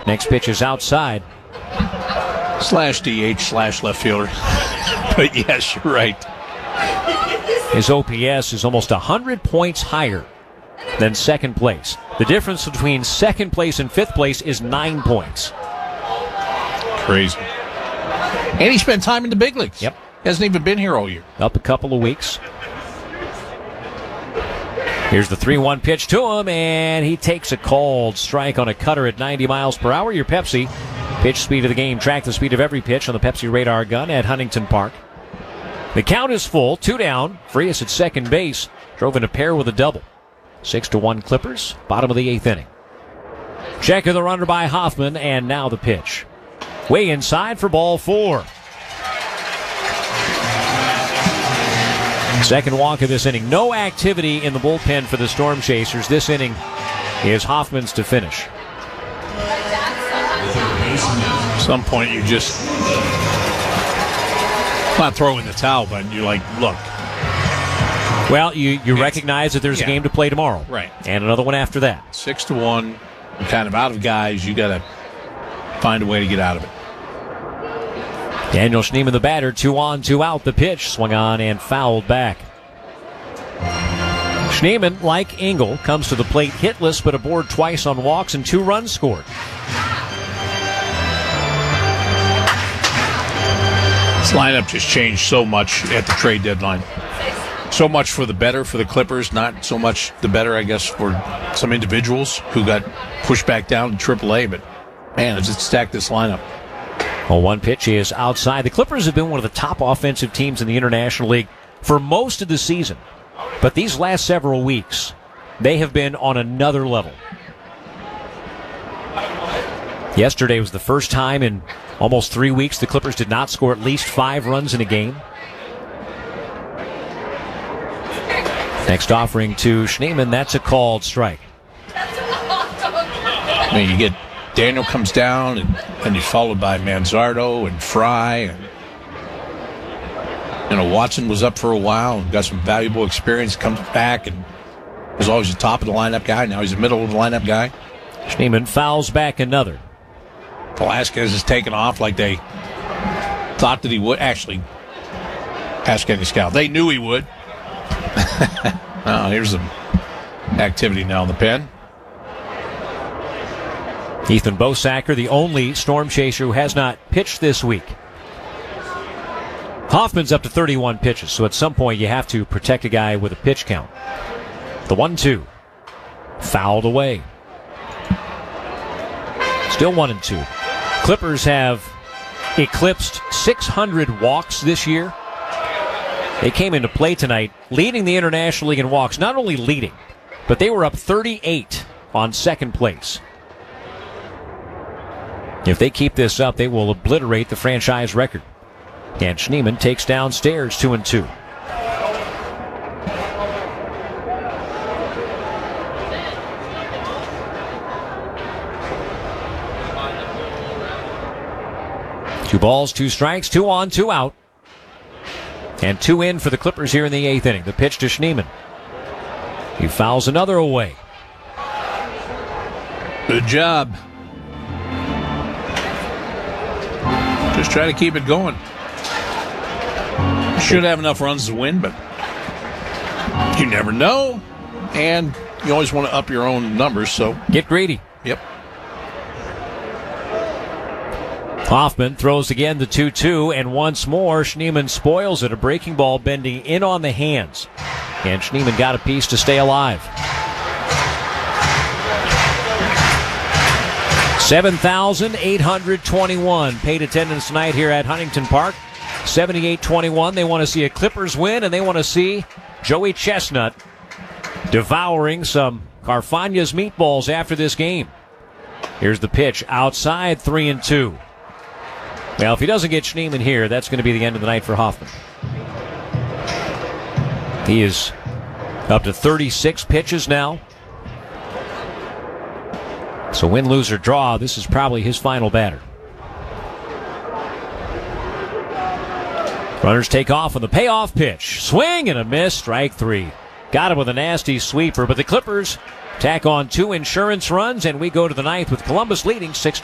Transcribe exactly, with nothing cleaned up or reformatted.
Next pitch is outside. Slash D H slash left fielder. But yes, you're right. His O P S is almost one hundred points higher than second place. The difference between second place and fifth place is nine points. Crazy. And he spent time in the big leagues. Yep. Hasn't even been here all year. Up a couple of weeks. Here's the three one pitch to him, and he takes a called strike on a cutter at ninety miles per hour. Your Pepsi pitch speed of the game. Track the speed of every pitch on the Pepsi Radar gun at Huntington Park. The count is full. Two down. Frias at second base. Drove in a pair with a double. Six to one Clippers. Bottom of the eighth inning. Check of the runner by Hoffman, and now the pitch. Way inside for ball four. Second walk of this inning. No activity in the bullpen for the Storm Chasers. This inning is Hoffman's to finish. At some point you just not throw in the towel, but you're like, look. Well, you, you recognize that there's yeah. a game to play tomorrow. Right. And another one after that. Six to one. You're kind of out of guys. You got to find a way to get out of it. Daniel Schneemann, the batter, two on, two out. The pitch swung on and fouled back. Schneemann, like Engel, comes to the plate hitless, but aboard twice on walks and two runs scored. This lineup just changed so much at the trade deadline. So much for the better for the Clippers, not so much the better, I guess, for some individuals who got pushed back down to triple A. But, man, it's just stacked this lineup. Well, one pitch is outside. The Clippers have been one of the top offensive teams in the International League for most of the season. But these last several weeks, they have been on another level. Yesterday was the first time in almost three weeks the Clippers did not score at least five runs in a game. Next offering to Schneemann, that's a called strike. I mean, you get Daniel comes down, and, and he's followed by Manzardo and Fry. And, you know, Watson was up for a while and got some valuable experience, comes back and was always the top of the lineup guy. Now he's the middle of the lineup guy. Schneemann fouls back another. Velasquez is taken off like they thought that he would. Actually, ask any scout. They knew he would. Oh, here's some activity now in the pen. Ethan Bosacker, the only Storm Chaser who has not pitched this week. Hoffman's up to thirty-one pitches, so at some point you have to protect a guy with a pitch count. The one two. Fouled away. Still one and two. Clippers have eclipsed six hundred walks this year. They came into play tonight leading the International League in walks. Not only leading, but they were up thirty-eight on second place. If they keep this up, they will obliterate the franchise record. And Schneemann takes downstairs two and two. Two balls, two strikes, two on, two out. And two in for the Clippers here in the eighth inning. The pitch to Schneemann. He fouls another away. Good job. Just try to keep it going. Should have enough runs to win, but you never know. And you always want to up your own numbers, so. Get greedy. Yep. Hoffman throws again the two two, and once more Schneemann spoils it. A breaking ball bending in on the hands. And Schneemann got a piece to stay alive. seven thousand eight hundred twenty-one paid attendance tonight here at Huntington Park. seventy-eight twenty-one. They want to see a Clippers win, and they want to see Joey Chestnut devouring some Carfagna's meatballs after this game. Here's the pitch outside, three and two. Well, if he doesn't get Schneemann here, that's going to be the end of the night for Hoffman. He is up to thirty-six pitches now. So win, lose, or draw, this is probably his final batter. Runners take off on the payoff pitch. Swing and a miss, strike three. Got him with a nasty sweeper, but the Clippers tack on two insurance runs, and we go to the ninth with Columbus leading six